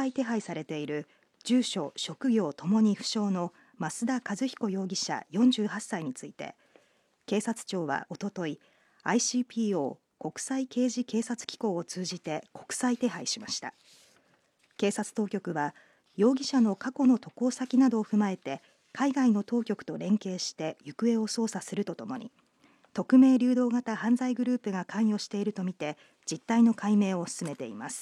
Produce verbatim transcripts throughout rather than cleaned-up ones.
際手配されている住所・職業ともに不詳の増田和彦容疑者よんじゅうはっさいについて、警察庁はおととい アイシーピーオー 国際刑事警察機構を通じて国際手配しました。警察当局は容疑者の過去の渡航先などを踏まえて海外の当局と連携して行方を捜査するとともに、匿名流動型犯罪グループが関与しているとみて実態の解明を進めています。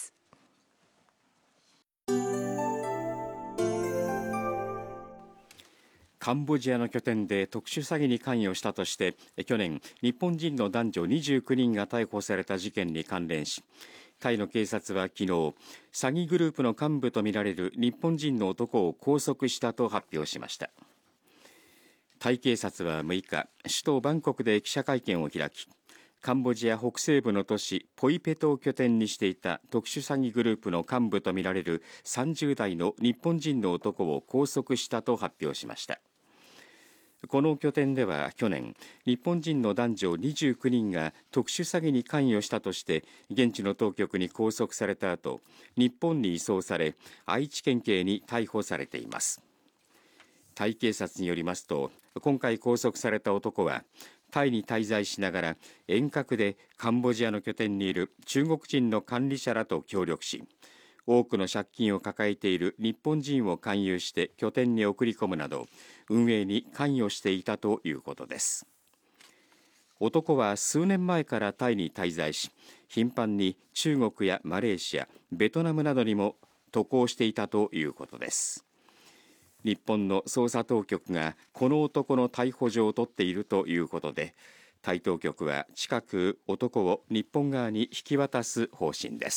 カンボジアの拠点で特殊詐欺に関与したとして去年日本人の男女にじゅうきゅうにんが逮捕された事件に関連し、タイの警察は昨日詐欺グループの幹部とみられる日本人の男を拘束したと発表しました。タイ警察はむいか、首都バンコクで記者会見を開き、カンボジア北西部の都市ポイペトを拠点にしていた特殊詐欺グループの幹部とみられるさんじゅうだいの日本人の男を拘束したと発表しました。この拠点では去年、日本人の男女にじゅうきゅうにんが特殊詐欺に関与したとして現地の当局に拘束された後、日本に移送され愛知県警に逮捕されています。タイ警察によりますと、今回拘束された男はタイに滞在しながら遠隔でカンボジアの拠点にいる中国人の管理者らと協力し、多くの借金を抱えている日本人を勧誘して拠点に送り込むなど運営に関与していたということです。男は数年前からタイに滞在し、頻繁に中国やマレーシア、ベトナムなどにも渡航していたということです。日本の捜査当局がこの男の逮捕状を取っているということで、タイ当局は近く男を日本側に引き渡す方針です。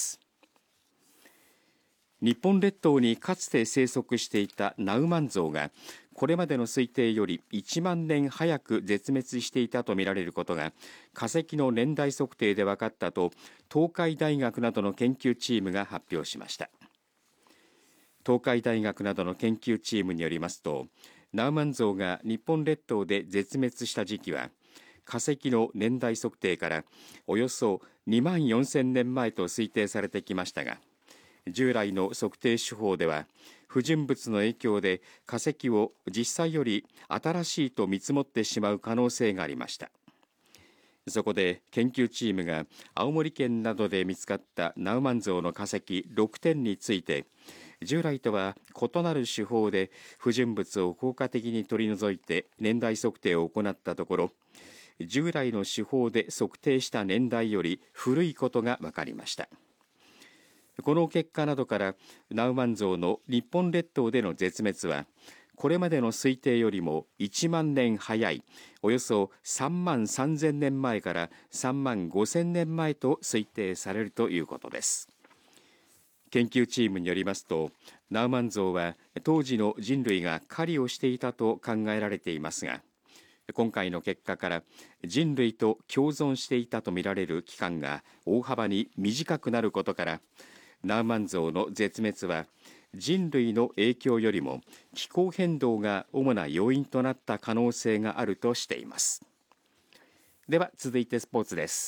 日本列島にかつて生息していたナウマンゾウがこれまでの推定よりいちまんねん早く絶滅していたとみられることが化石の年代測定で分かったと東海大学などの研究チームが発表しました。東海大学などの研究チームによりますと、ナウマンゾウが日本列島で絶滅した時期は化石の年代測定からおよそにまんよんせんねんまえと推定されてきましたが、従来の測定手法では不純物の影響で化石を実際より新しいと見積もってしまう可能性がありました。そこで研究チームが青森県などで見つかったナウマンゾウの化石ろくてんについて、従来とは異なる手法で不純物を効果的に取り除いて年代測定を行ったところ、従来の手法で測定した年代より古いことが分かりました。この結果などからナウマンゾウの日本列島での絶滅はこれまでの推定よりもいちまんねん早いおよそさんまんさんぜんねんまえからさんまんごせんねんまえと推定されるということです。研究チームによりますと、ナウマンゾウは当時の人類が狩りをしていたと考えられていますが、今回の結果から人類と共存していたとみられる期間が大幅に短くなることから、ナウマンゾウの絶滅は人類の影響よりも気候変動が主な要因となった可能性があるとしています。では続いてスポーツです。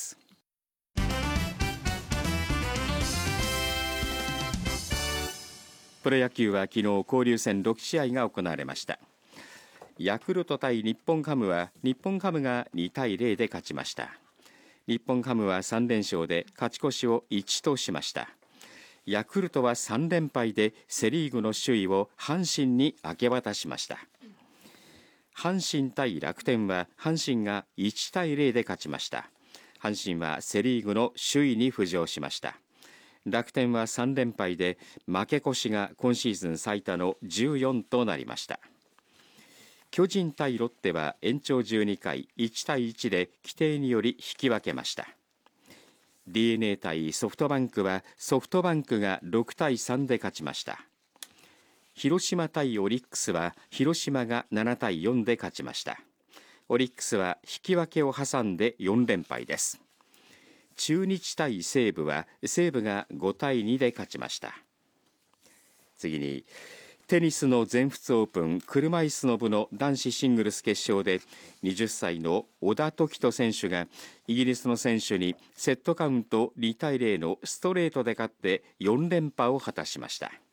プロ野球は昨日交流戦ろくしあいが行われました。ヤクルト対日本ハムは日本ハムがにたいゼロで勝ちました。日本ハムはさんれんしょうで勝ち越しをいちとしました。ヤクルトはさんれんぱいでセリーグの首位を阪神に明け渡しました。阪神対楽天は阪神がいちたいゼロで勝ちました。阪神はセリーグの首位に浮上しました。楽天はさんれんぱいで負け越しが今シーズン最多のじゅうよんとなりました。巨人対ロッテは延長じゅうにかいいちたいいちで規定により引き分けました。 ディーエヌエー 対ソフトバンクはソフトバンクがろくたいさんで勝ちました。広島対オリックスは広島がななたいよんで勝ちました。オリックスは引き分けを挟んでよんれんぱいです。中日対西武は西武がごたいにで勝ちました。次にテニスの全仏オープン車いすの部の男子シングルス決勝ではたちの小田凱人選手がイギリスの選手にセットカウントにたいゼロのストレートで勝ってよんれんぱを果たしました。